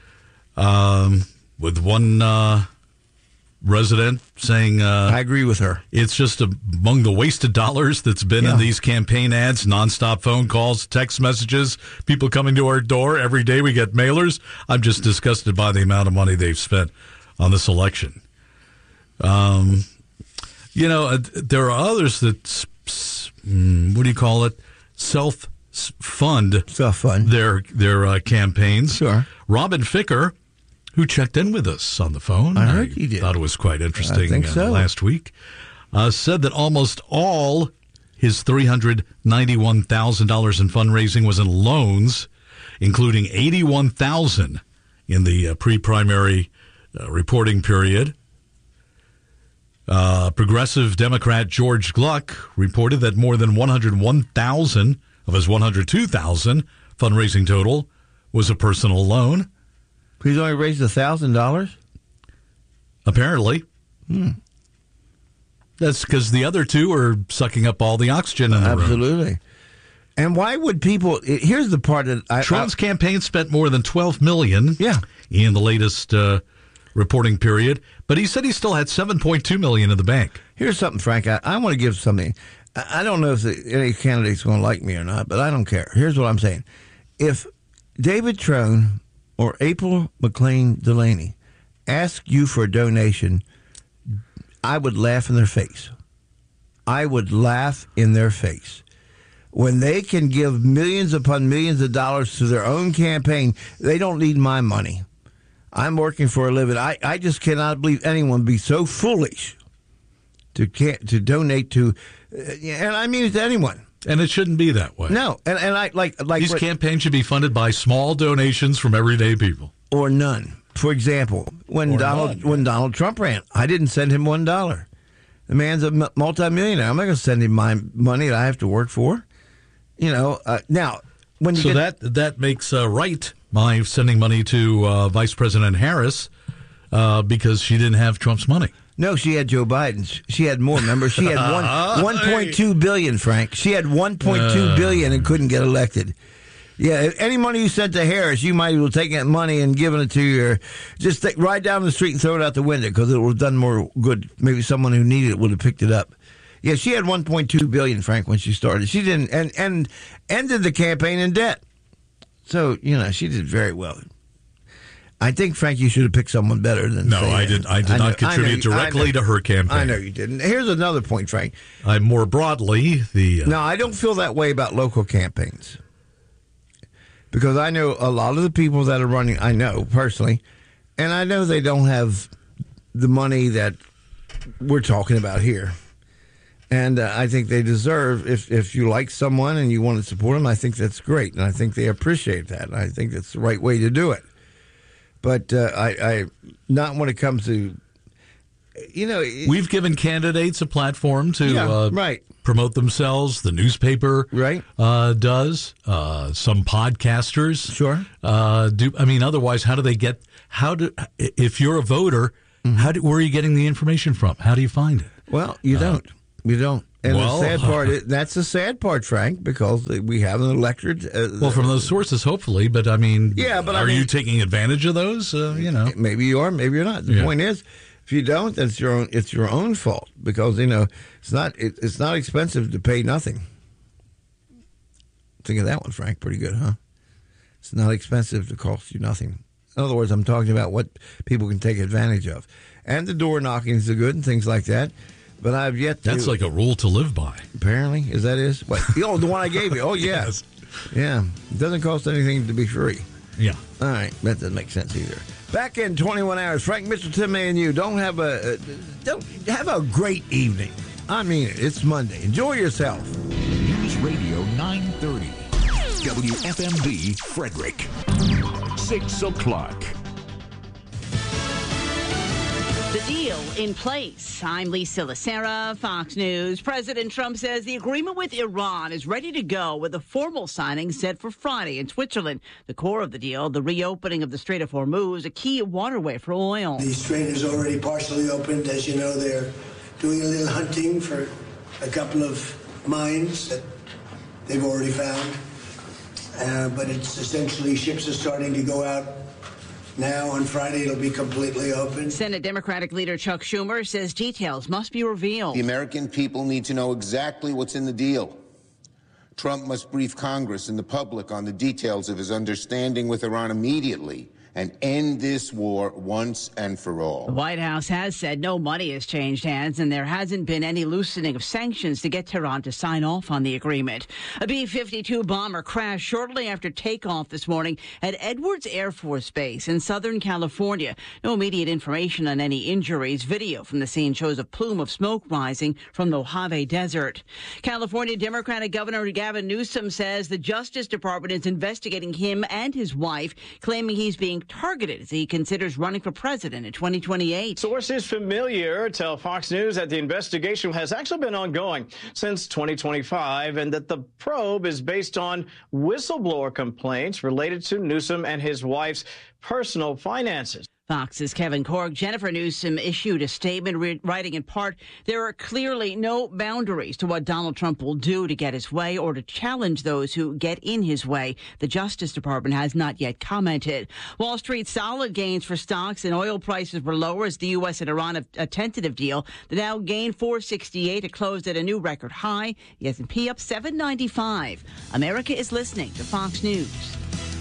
Speaker 2: With one resident saying,
Speaker 1: I agree with her.
Speaker 2: It's just among the wasted dollars that's been in these campaign ads, nonstop phone calls, text messages, people coming to our door. Every day we get mailers. I'm just disgusted by the amount of money they've spent on this election. There are others that, what do you call it? Self-fund their campaigns.
Speaker 1: Sure.
Speaker 2: Robin Ficker, who checked in with us on the phone.
Speaker 1: I heard he did.
Speaker 2: Thought it was quite interesting.
Speaker 1: I think so.
Speaker 2: Last week. Said that almost all his $391,000 in fundraising was in loans, including $81,000 in the pre-primary reporting period. Progressive Democrat George Gluck reported that more than $101,000 of his $102,000 fundraising total was a personal loan.
Speaker 1: He's only raised $1,000?
Speaker 2: Apparently. That's because the other two are sucking up all the oxygen in the room.
Speaker 1: Absolutely. And why would people... Here's the part that...
Speaker 2: Trump's campaign spent more than $12 million in the latest reporting period, but he said he still had $7.2 million in the bank.
Speaker 1: Here's something, Frank. I want to give something. I don't know if any candidate's going to like me or not, but I don't care. Here's what I'm saying. If David Trone or April McLean Delaney ask you for a donation, I would laugh in their face. I would laugh in their face. When they can give millions upon millions of dollars to their own campaign, they don't need my money. I'm working for a living. I just cannot believe anyone be so foolish to donate to, and I mean it to anyone.
Speaker 2: And it shouldn't be that way.
Speaker 1: No, and I like
Speaker 2: these campaigns should be funded by small donations from everyday people,
Speaker 1: or none. For example, when Donald Trump ran, I didn't send him $1. The man's a multimillionaire. I'm not going to send him my money that I have to work for. Now when you
Speaker 2: that makes right by sending money to Vice President Harris because she didn't have Trump's money.
Speaker 1: No, she had Joe Biden's. She had more. Remember, she had $1.2 billion, Frank. She had $1.2 billion and couldn't get elected. Yeah, any money you sent to Harris, you might as well take that money and giving it to your. Just ride down the street and throw it out the window because it would have done more good. Maybe someone who needed it would have picked it up. Yeah, she had $1.2 billion, Frank, when she started. She didn't, and ended the campaign in debt. So she did very well. I think, Frank, you should have picked someone better than.
Speaker 2: No, I did not contribute directly to her campaign.
Speaker 1: I know you didn't. Here's another point, Frank.
Speaker 2: More broadly,
Speaker 1: No, I don't feel that way about local campaigns. Because I know a lot of the people that are running, I know personally, and I know they don't have the money that we're talking about here. And I think they deserve, if you like someone and you want to support them, I think that's great. And I think they appreciate that. And I think that's the right way to do it. But I not when it comes to
Speaker 2: we've given candidates a platform to promote themselves. The newspaper does. Some podcasters do. I mean, otherwise, how do they get? If you're a voter, where are you getting the information from? How do you find it?
Speaker 1: Well, you don't. You don't. And the sad part, that's the sad part, Frank, because we have an electorate.
Speaker 2: From those sources, hopefully. But I mean, are you taking advantage of those?
Speaker 1: Maybe you are, maybe you're not. The point is, if you don't, it's your own fault, because it's not expensive to pay nothing. Think of that one, Frank. Pretty good, huh? It's not expensive to cost you nothing. In other words, I'm talking about what people can take advantage of, and the door knockings are good and things like that. But I've yet to...
Speaker 2: That's like a rule to live by.
Speaker 1: Apparently. Is that is? What? Oh, the one I gave you. Oh, yeah.
Speaker 2: Yes.
Speaker 1: Yeah. It doesn't cost anything to be free.
Speaker 2: Yeah.
Speaker 1: All right. That doesn't make sense either. Back in 21 hours. Frank Mitchell, Tim, and you. Don't have a great evening. I mean it. It's Monday. Enjoy yourself.
Speaker 3: News Radio 930. WFMD Frederick. 6 o'clock.
Speaker 4: The deal in place. I'm Lisa Lacera, Fox News. President Trump says the agreement with Iran is ready to go, with a formal signing set for Friday in Switzerland. The core of the deal, the reopening of the Strait of Hormuz, a key waterway for oil.
Speaker 5: The strait is already partially opened. As you know, they're doing a little hunting for a couple of mines that they've already found. But it's essentially ships are starting to go out. Now, on Friday, it'll be completely open.
Speaker 4: Senate Democratic leader Chuck Schumer says details must be revealed.
Speaker 7: The American people need to know exactly what's in the deal. Trump must brief Congress and the public on the details of his understanding with Iran immediately and end this war once and for all.
Speaker 4: The White House has said no money has changed hands, and there hasn't been any loosening of sanctions to get Tehran to sign off on the agreement. A B-52 bomber crashed shortly after takeoff this morning at Edwards Air Force Base in Southern California. No immediate information on any injuries. Video from the scene shows a plume of smoke rising from the Mojave Desert. California Democratic Governor Gavin Newsom says the Justice Department is investigating him and his wife, claiming he's being targeted as he considers running for president in 2028.
Speaker 8: Sources familiar tell Fox News that the investigation has actually been ongoing since 2025 and that the probe is based on whistleblower complaints related to Newsom and his wife's personal finances.
Speaker 4: Fox's Kevin Korg. Jennifer Newsom issued a statement writing in part, there are clearly no boundaries to what Donald Trump will do to get his way or to challenge those who get in his way. The Justice Department has not yet commented. Wall Street solid gains for stocks, and oil prices were lower as the U.S. and Iran a tentative deal. The Dow gained 468. It closed at a new record high. The S&P up 795. America is listening to Fox News.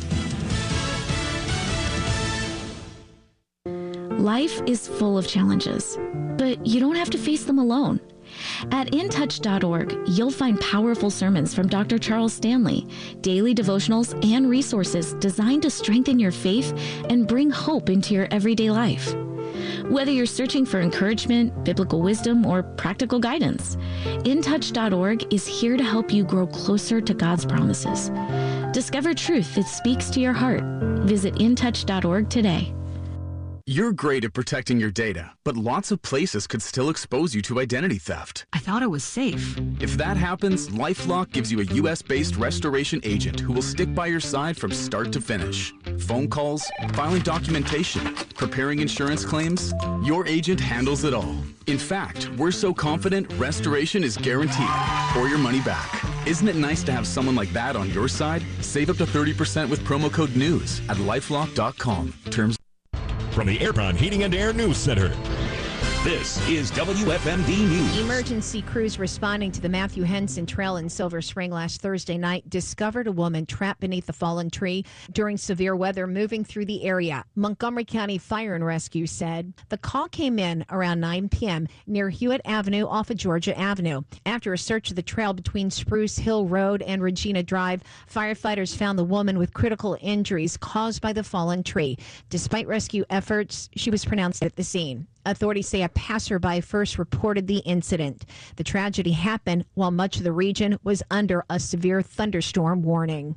Speaker 10: Life is full of challenges, but you don't have to face them alone. At intouch.org, you'll find powerful sermons from Dr. Charles Stanley, daily devotionals, and resources designed to strengthen your faith and bring hope into your everyday life. Whether you're searching for encouragement, biblical wisdom, or practical guidance, intouch.org is here to help you grow closer to God's promises. Discover truth that speaks to your heart. Visit intouch.org today.
Speaker 12: You're great at protecting your data, but lots of places could still expose you to identity theft.
Speaker 14: I thought it was safe.
Speaker 12: If that happens, LifeLock gives you a U.S.-based restoration agent who will stick by your side from start to finish. Phone calls, filing documentation, preparing insurance claims, your agent handles it all. In fact, we're so confident restoration is guaranteed or your money back. Isn't it nice to have someone like that on your side? Save up to 30% with promo code NEWS at LifeLock.com. Terms.
Speaker 21: From the Aircon Heating and Air News Center, this is WFMD News.
Speaker 29: Emergency crews responding to the Matthew Henson Trail in Silver Spring last Thursday night discovered a woman trapped beneath the fallen tree during severe weather moving through the area. Montgomery County Fire and Rescue said the call came in around 9 p.m. near Hewitt Avenue off of Georgia Avenue. After a search of the trail between Spruce Hill Road and Regina Drive, firefighters found the woman with critical injuries caused by the fallen tree. Despite rescue efforts, she was pronounced dead at the scene. Authorities say a passerby first reported the incident. The tragedy happened while much of the region was under a severe thunderstorm warning.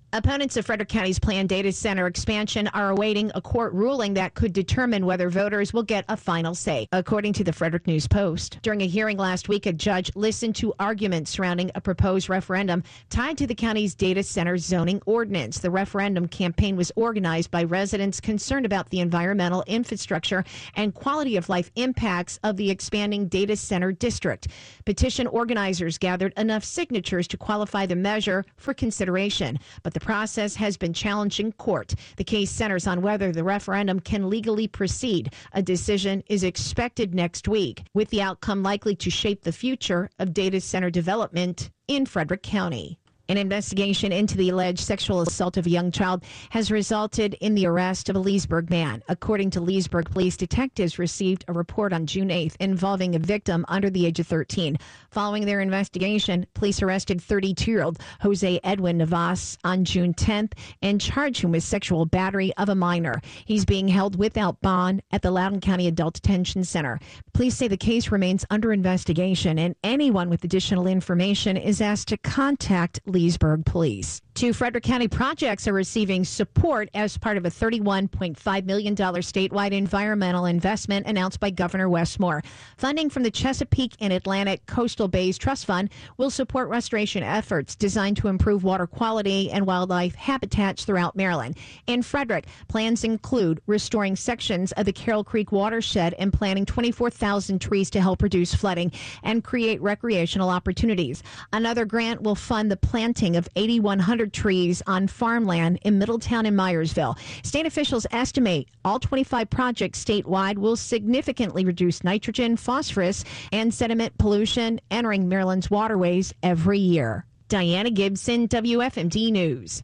Speaker 29: Opponents of Frederick County's planned data center expansion are awaiting a court ruling that could determine whether voters will get a final say, according to the Frederick News Post. During a hearing last week, a judge listened to arguments surrounding a proposed referendum tied to the county's data center zoning ordinance. The referendum campaign was organized by residents concerned about the environmental infrastructure and quality of life impacts of the expanding data center district. Petition organizers gathered enough signatures to qualify the measure for consideration, but the process has been challenged in court. The case centers on whether the referendum can legally proceed. A decision is expected next week, with the outcome likely to shape the future of data center development in Frederick County. An investigation into the alleged sexual assault of a young child has resulted in the arrest of a Leesburg man. According to Leesburg police, detectives received a report on June 8th involving a victim under the age of 13. Following their investigation, police arrested 32-year-old Jose Edwin Navas on June 10th and charged him with sexual battery of a minor. He's being held without bond at the Loudoun County Adult Detention Center. Police say the case remains under investigation, and anyone with additional information is asked to contact Leesburg Police. 2 Frederick County projects are receiving support as part of a $31.5 million statewide environmental investment announced by Governor Wes Moore. Funding from the Chesapeake and Atlantic Coastal Bays Trust Fund will support restoration efforts designed to improve water quality and wildlife habitats throughout Maryland. In Frederick, plans include restoring sections of the Carroll Creek watershed and planting 24,000 trees to help reduce flooding and create recreational opportunities. Another grant will fund the planting of 8,100 trees on farmland in Middletown and Myersville. State officials estimate all 25 projects statewide will significantly reduce nitrogen, phosphorus, and sediment pollution entering Maryland's waterways every year. Diana Gibson, WFMD News.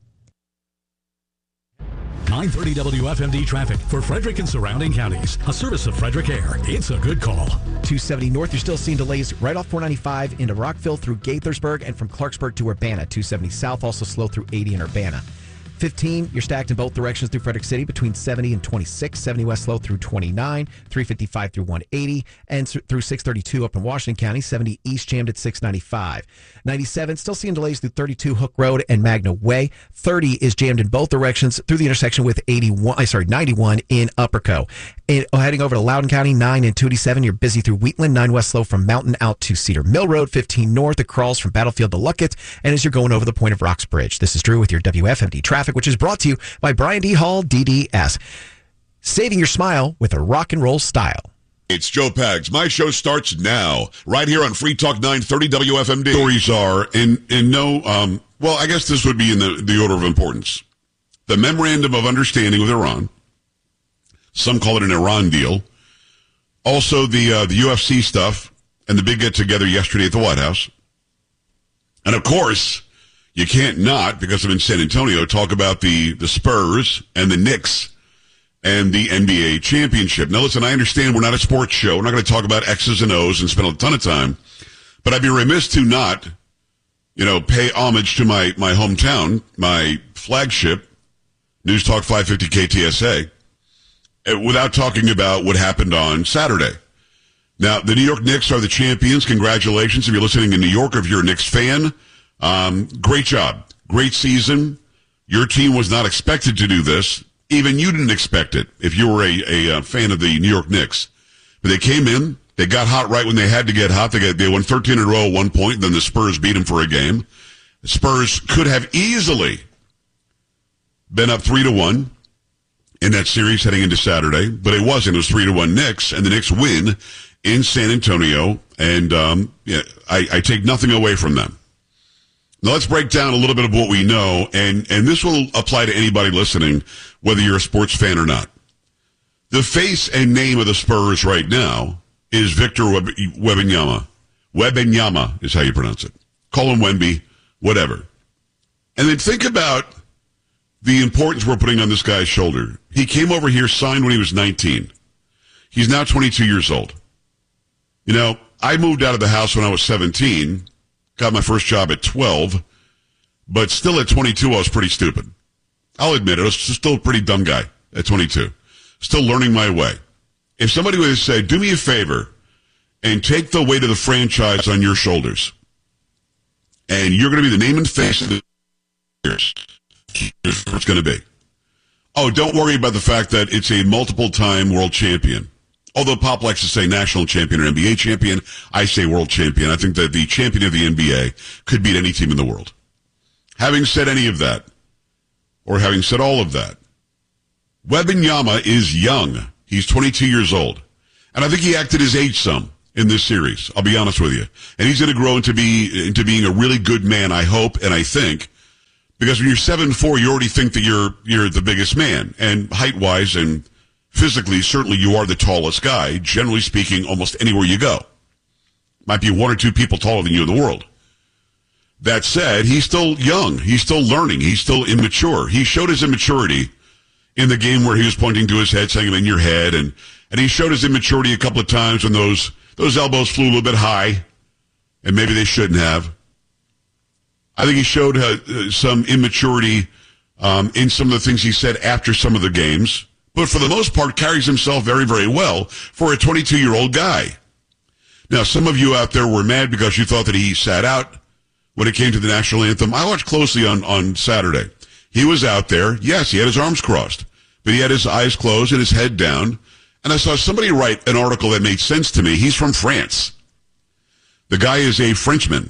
Speaker 2: 930 WFMD traffic for Frederick and surrounding counties. A service of Frederick Air. It's a good call.
Speaker 6: 270 north, you're still seeing delays right off 495 into Rockville through Gaithersburg and from Clarksburg to Urbana. 270 south, also slow through 80 in Urbana. 15, you're stacked in both directions through Frederick City between 70 and 26. 70 west slow through 29, 355 through 180, and through 632 up in Washington County. 70 east jammed at 695. 97, still seeing delays through 32 Hook Road and Magna Way. 30 is jammed in both directions through the intersection with 91 in Upperco. And heading over to Loudoun County, 9 and 287, you're busy through Wheatland. 9 west slow from Mountain out to Cedar Mill Road. 15 north, it crawls from Battlefield to Luckett. And as you're going over the Point of Rocks Bridge, this is Drew with your WFMD traffic, which is brought to you by Brian D. Hall, DDS. Saving your smile with a rock and roll style.
Speaker 11: It's Joe Pags. My show starts now, right here on Free Talk 930 WFMD. Stories are, and no, well, I guess this would be in the order of importance. The Memorandum of Understanding with Iran. Some call it an Iran deal. Also, the UFC stuff and the big get-together yesterday at the White House. And, of course, you can't not, because I'm in San Antonio, talk about the Spurs and the Knicks and the NBA championship. Now, listen, I understand we're not a sports show. We're not going to talk about X's and O's and spend a ton of time. But I'd be remiss to not, pay homage to my hometown, my flagship, News Talk 550 KTSA, without talking about what happened on Saturday. Now, the New York Knicks are the champions. Congratulations if you're listening in New York or if you're a Knicks fan. Great job. Great season. Your team was not expected to do this. Even you didn't expect it if you were a fan of the New York Knicks. But they came in. They got hot right when they had to get hot. They won 13 in a row at one point. Then the Spurs beat them for a game. The Spurs could have easily been up 3-1 in that series heading into Saturday, but it wasn't. It was 3-1 Knicks, and the Knicks win in San Antonio. And I take nothing away from them. Now let's break down a little bit of what we know, and this will apply to anybody listening, whether you're a sports fan or not. The face and name of the Spurs right now is Victor Wembanyama. Wembanyama is how you pronounce it. Call him Wemby, whatever. And then think about the importance we're putting on this guy's shoulder. He came over here, signed when he was 19. He's now 22 years old. I moved out of the house when I was 17. Got my first job at 12, but still at 22, I was pretty stupid. I'll admit it. I was still a pretty dumb guy at 22. Still learning my way. If somebody would say, do me a favor and take the weight of the franchise on your shoulders, and you're going to be the name and face of the years, Here's what it's going to be. Oh, don't worry about the fact that it's a multiple-time world champion. Although Pop likes to say national champion or NBA champion, I say world champion. I think that the champion of the NBA could beat any team in the world. Having said any of that, or having said all of that, Wembanyama is young. He's 22 years old. And I think he acted his age some in this series. I'll be honest with you. And he's going to grow into being a really good man, I hope, and I think. Because when you're 7'4", you already think that you're the biggest man. And height-wise and physically, certainly you are the tallest guy, generally speaking, almost anywhere you go. Might be one or two people taller than you in the world. That said, he's still young. He's still learning. He's still immature. He showed his immaturity in the game where he was pointing to his head, saying, "I'm in your head." And he showed his immaturity a couple of times when those elbows flew a little bit high, and maybe they shouldn't have. I think he showed some immaturity in some of the things he said after some of the games, but for the most part carries himself very, very well for a 22-year-old guy. Now, some of you out there were mad because you thought that he sat out when it came to the national anthem. I watched closely on Saturday. He was out there. Yes, he had his arms crossed, but he had his eyes closed and his head down. And I saw somebody write an article that made sense to me. He's from France. The guy is a Frenchman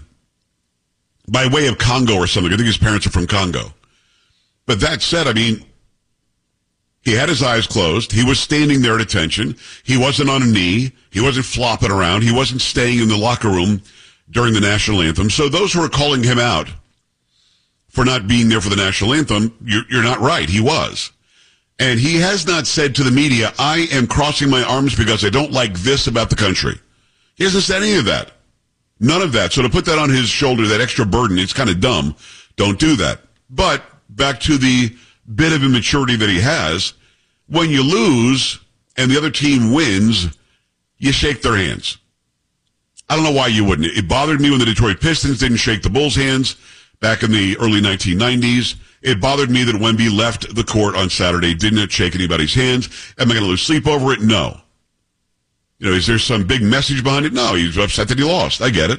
Speaker 11: by way of Congo or something. I think his parents are from Congo. But that said, I mean, he had his eyes closed. He was standing there at attention. He wasn't on a knee. He wasn't flopping around. He wasn't staying in the locker room during the national anthem. So those who are calling him out for not being there for the national anthem, you're not right. He was. And he has not said to the media, "I am crossing my arms because I don't like this about the country." He hasn't said any of that. None of that. So to put that on his shoulder, that extra burden, it's kind of dumb. Don't do that. But back to the bit of immaturity that he has, when you lose and the other team wins, you shake their hands. I don't know why you wouldn't. It bothered me when the Detroit Pistons didn't shake the Bulls' hands back in the early 1990s. It bothered me that Wemby left the court on Saturday, didn't shake anybody's hands. Am I going to lose sleep over it? No. You know, is there some big message behind it? No, he's upset that he lost. I get it.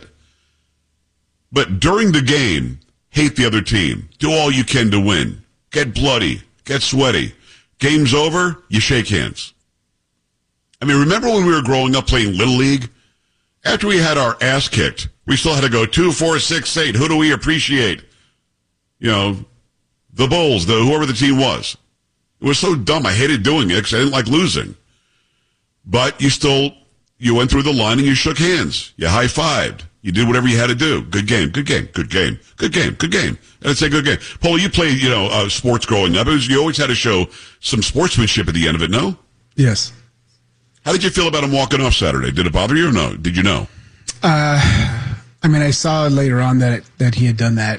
Speaker 11: But during the game, hate the other team. Do all you can to win. Get bloody. Get sweaty. Game's over, you shake hands. I mean, remember when we were growing up playing Little League? After we had our ass kicked, we still had to go 2, 4, 6, 8. Who do we appreciate? You know, the Bulls, whoever the team was. It was so dumb. I hated doing it because I didn't like losing. But you went through the line and you shook hands. You high-fived. You did whatever you had to do. Good game, good game, good game, good game, good game. And I'd say good game. Paul, you played, sports growing up. You always had to show some sportsmanship at the end of it, no?
Speaker 13: Yes.
Speaker 11: How did you feel about him walking off Saturday? Did it bother you or no? Did you know?
Speaker 13: I mean, I saw later on that he had done that.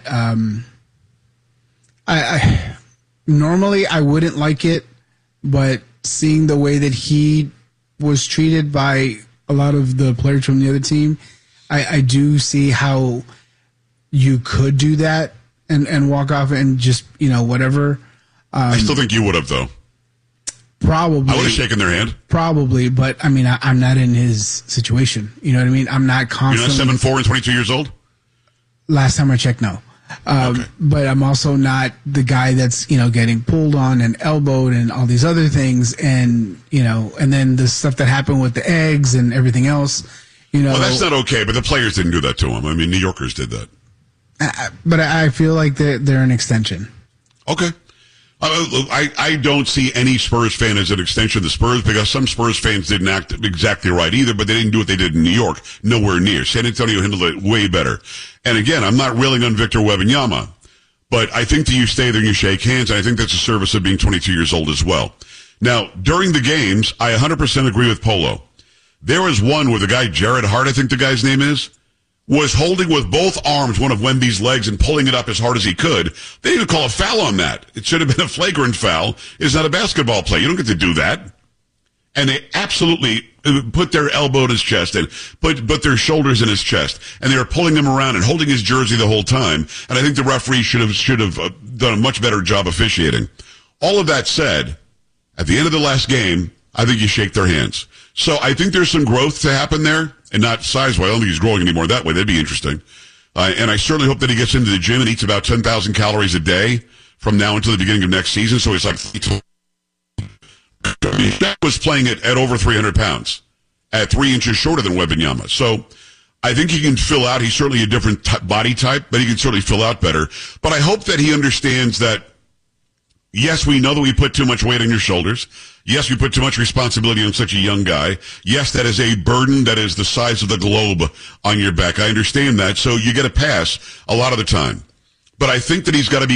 Speaker 13: I normally I wouldn't like it, but seeing the way that he was treated by a lot of the players from the other team, I do see how you could do that and walk off and just, whatever.
Speaker 11: I still think you would have, though.
Speaker 13: Probably.
Speaker 11: I would have shaken their hand.
Speaker 13: Probably, but I mean, I'm not in his situation. You know what I mean? I'm not constantly.
Speaker 11: You're not 7'4" and 22 years old?
Speaker 13: Last time I checked, no. Okay. But I'm also not the guy that's, getting pulled on and elbowed and all these other things. And, and then the stuff that happened with the eggs and everything else,
Speaker 11: Well, that's not okay, but the players didn't do that to him. I mean, New Yorkers did that.
Speaker 13: But I feel like they're an extension.
Speaker 11: Okay. I don't see any Spurs fan as an extension of the Spurs because some Spurs fans didn't act exactly right either, but they didn't do what they did in New York. Nowhere near. San Antonio handled it way better. And again, I'm not railing on Victor Wembanyama, but I think that you stay there and you shake hands, and I think that's a service of being 22 years old as well. Now, during the games, I 100% agree with Polo. There was one where the guy, Jared Hart, I think the guy's name is, was holding with both arms one of Wemby's legs and pulling it up as hard as he could. They didn't even call a foul on that. It should have been a flagrant foul. It's not a basketball play. You don't get to do that. And they absolutely put their elbow in his chest and put their shoulders in his chest. And they were pulling him around and holding his jersey the whole time. And I think the referee should have done a much better job officiating. All of that said, at the end of the last game, I think you shake their hands. So I think there's some growth to happen there. And not size-wise. I don't think he's growing anymore that way. That'd be interesting. And I certainly hope that he gets into the gym and eats about 10,000 calories a day from now until the beginning of next season. So he's like, Shaq was playing at over 300 pounds, at 3 inches shorter than Wembanyama. So I think he can fill out. He's certainly a different body type, but he can certainly fill out better. But I hope that he understands that, yes, we know that we put too much weight on your shoulders. Yes, we put too much responsibility on such a young guy. Yes, that is a burden that is the size of the globe on your back. I understand that. So you get a pass a lot of the time. But I think that he's got to be